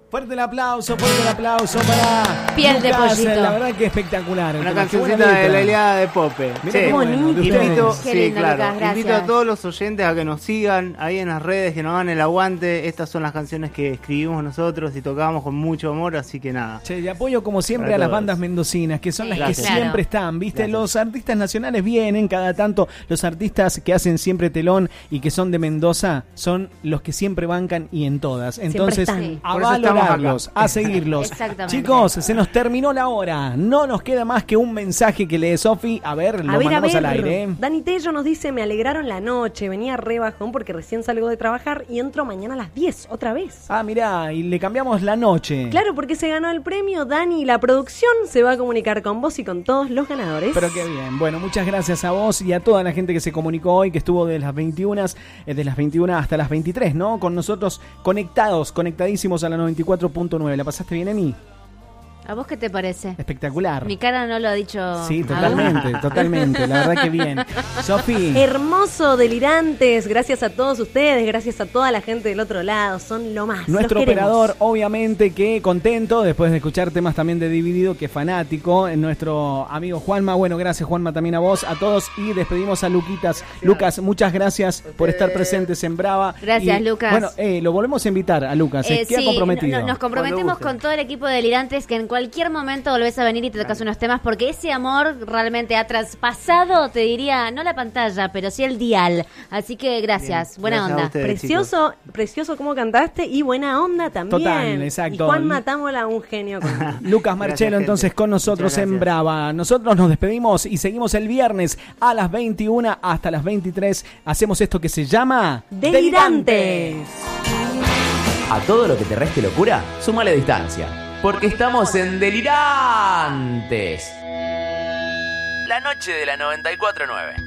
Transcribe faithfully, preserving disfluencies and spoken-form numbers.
Fuerte el aplauso, fuerte el aplauso para Piel de Lucas, pollito. La verdad que espectacular. Una cancioncita de la Ilíada de Pope. Mirá Sí. qué bueno, de Invito, ustedes. Qué sí, lindo, claro. Lucas, gracias. Invito a todos los oyentes a que nos sigan ahí en las redes, que nos hagan el aguante. Estas son las canciones que escribimos nosotros y tocamos con mucho amor, así que nada. Che, y apoyo como siempre Para a las todos. bandas mendocinas, que son Sí, las gracias. que claro. siempre están, ¿viste? Gracias. Los artistas nacionales vienen cada tanto, los artistas que hacen siempre telón y que son de Mendoza, son los que siempre bancan y en todas. Entonces, están. a Por eso estamos valorarlos, acá. a seguirlos. Exactamente. Chicos, se nos terminó la hora. No nos queda más que un mensaje que lee Sofi. A ver, lo A ver, a mandamos ver, al aire. Dani Tello nos dice, me alegraron la noche, venía re bajón porque recién salgo de trabajar y entro mañana a las diez, otra vez. Ah, mirá, y le cambiamos la noche. Claro, porque se ganó el premio, Dani, y la producción se va a comunicar con vos y con todos los ganadores. Pero qué bien. Bueno, muchas gracias a vos y a toda la gente que se comunicó hoy, que estuvo de las veintiuna, eh, de las veintiuna hasta las veintitrés, ¿no? Con nosotros conectados, conectadísimos a la noventa y cuatro punto nueve. ¿La pasaste bien, Emi? ¿A vos qué te parece? Espectacular. Mi cara no lo ha dicho. Sí, aún. totalmente, totalmente. La verdad que bien. Sofi. Hermoso, delirantes, gracias a todos ustedes, gracias a toda la gente del otro lado, son lo más. Nuestro los queremos. operador, obviamente que contento, después de escuchar temas también de Dividido, que fanático, nuestro amigo Juanma, bueno, gracias Juanma también a vos, a todos, y despedimos a Luquitas. Lucas, muchas gracias por estar presentes en Brava. Gracias, Y, Lucas. Bueno, eh, lo volvemos a invitar a Lucas, Eh, eh, queda sí, comprometido. no- nos comprometemos Cuando guste. con todo el equipo de Delirantes que en cualquier momento volvés a venir y te tocas unos temas porque ese amor realmente ha traspasado, te diría, no la pantalla, pero sí el dial. Así que gracias, Bien, buena gracias a onda. ustedes. Precioso, precioso como cantaste y buena onda también. Total, exacto. Y Juan Matámola, un genio. Con... Lucas Marchelo, Gracias, entonces gente. con nosotros Muchas en gracias. Brava. Nosotros nos despedimos y seguimos el viernes a las veintiuna hasta las veintitrés. Hacemos esto que se llama Delirantes. A todo lo que te reste locura, súmale distancia. Porque estamos en Delirantes. La noche de la noventa y cuatro nueve.